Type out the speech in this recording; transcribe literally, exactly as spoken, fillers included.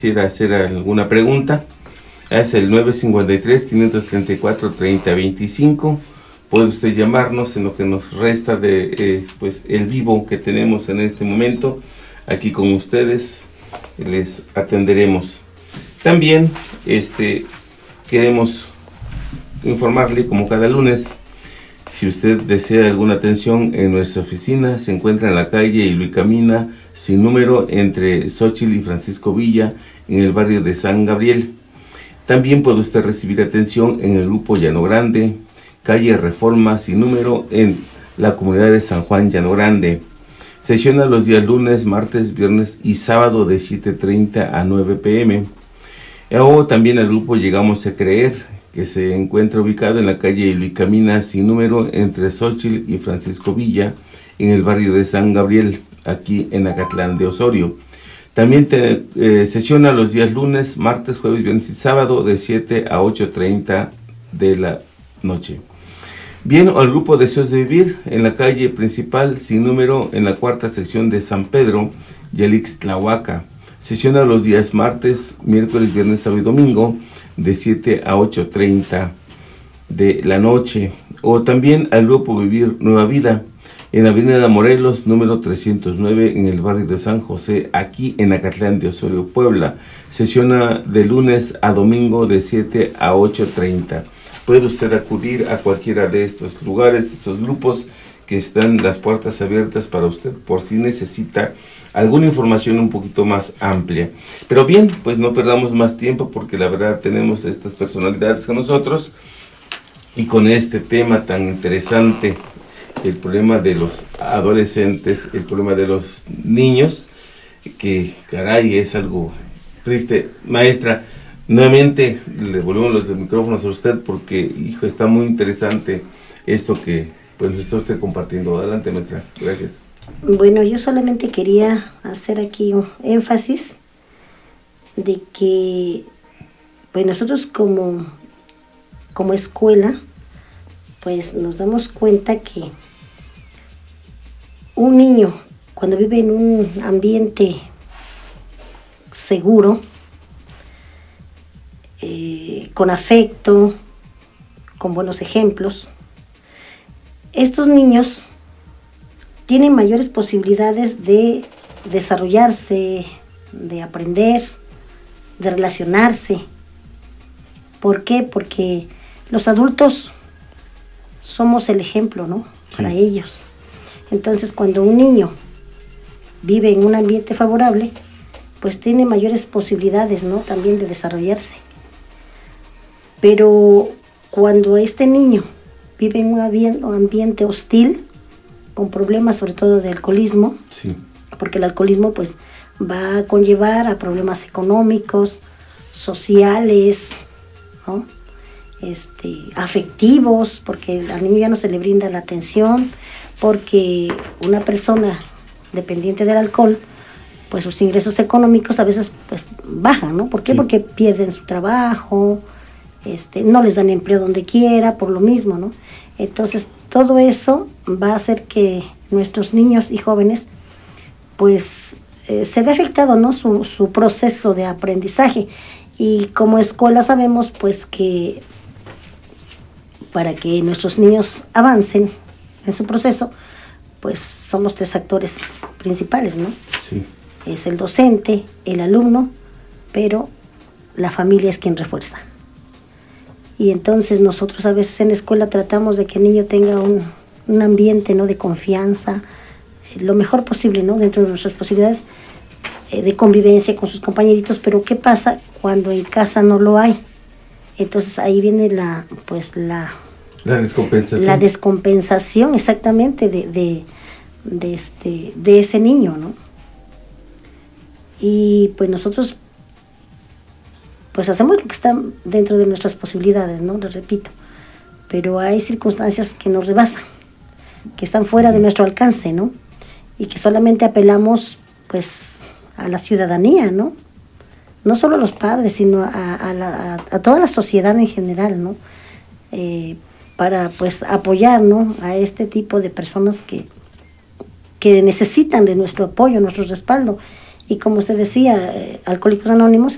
quisiera hacer alguna pregunta, es el nueve cinco tres, cinco tres cuatro, tres cero dos cinco. Puede usted llamarnos en lo que nos resta de eh, pues el vivo que tenemos en este momento. Aquí con ustedes les atenderemos. También este, queremos informarle, como cada lunes, si usted desea alguna atención en nuestra oficina, se encuentra en la calle Iluicamina, sin número, entre Xochitl y Francisco Villa, en el barrio de San Gabriel. También puede usted recibir atención en el grupo Llano Grande, calle Reforma, sin número, en la comunidad de San Juan Llano Grande. Sesiona los días lunes, martes, viernes y sábado de siete treinta a nueve pe eme. O también al grupo Llegamos a Creer, que se encuentra ubicado en la calle Iluicamina, sin número, entre Xochitl y Francisco Villa, en el barrio de San Gabriel, aquí en Acatlán de Osorio. También te, eh, sesiona los días lunes, martes, jueves, viernes y sábado de siete a ocho treinta de la noche. Bien, al grupo Deseos de Vivir, en la calle principal, sin número, en la cuarta sección de San Pedro, Yalixtlahuaca. Sesiona los días martes, miércoles, viernes, sábado y domingo, de siete a ocho treinta de la noche. O también al grupo Vivir Nueva Vida, en Avenida Morelos, número trescientos nueve, en el barrio de San José, aquí en Acatlán de Osorio, Puebla. Sesiona de lunes a domingo de siete a ocho treinta. Puede usted acudir a cualquiera de estos lugares, estos grupos, que están las puertas abiertas para usted por si necesita alguna información un poquito más amplia. Pero bien, pues no perdamos más tiempo, porque la verdad tenemos estas personalidades con nosotros y con este tema tan interesante, el problema de los adolescentes, el problema de los niños, que caray, es algo triste. Maestra, nuevamente le volvemos los micrófonos a usted, porque, hijo, está muy interesante esto que pues está usted compartiendo. Adelante, maestra. Gracias. Bueno, yo solamente quería hacer aquí un énfasis de que pues nosotros como, como escuela pues nos damos cuenta que un niño, cuando vive en un ambiente seguro, eh, con afecto, con buenos ejemplos, estos niños tienen mayores posibilidades de desarrollarse, de aprender, de relacionarse. ¿Por qué? Porque los adultos somos el ejemplo, ¿no? Sí. Para ellos. Entonces, cuando un niño vive en un ambiente favorable, pues tiene mayores posibilidades, ¿no? También de desarrollarse. Pero cuando este niño vive en un ambiente hostil, con problemas sobre todo de alcoholismo, sí. Porque el alcoholismo pues va a conllevar a problemas económicos, sociales, ¿no? Este, afectivos, porque al niño ya no se le brinda la atención, porque una persona dependiente del alcohol, pues sus ingresos económicos a veces pues bajan, ¿no? ¿Por qué? Sí. Porque pierden su trabajo, este, no les dan empleo donde quiera, por lo mismo, ¿no? Entonces, todo eso va a hacer que nuestros niños y jóvenes, pues, eh, se ve afectado, ¿no? Su, su proceso de aprendizaje. Y como escuela sabemos, pues, que para que nuestros niños avancen en su proceso, pues, somos tres actores principales, ¿no? Sí. Es el docente, el alumno, pero la familia es quien refuerza. Y entonces nosotros a veces en la escuela tratamos de que el niño tenga un, un ambiente, ¿no? De confianza, eh, lo mejor posible, ¿no? Dentro de nuestras posibilidades, eh, de convivencia con sus compañeritos. Pero ¿qué pasa cuando en casa no lo hay? Entonces ahí viene la, pues la... La descompensación. La descompensación, exactamente, de, de, de, este, de ese niño, ¿no? Y pues nosotros pues hacemos lo que está dentro de nuestras posibilidades, ¿no? Les repito, pero hay circunstancias que nos rebasan, que están fuera de nuestro alcance, ¿no? Y que solamente apelamos, pues, a la ciudadanía, ¿no? No solo a los padres, sino a, a, la, a, a toda la sociedad en general, ¿no? Eh, para, pues, apoyar, ¿no? A este tipo de personas que, que necesitan de nuestro apoyo, nuestro respaldo. Y como usted decía, eh, Alcohólicos Anónimos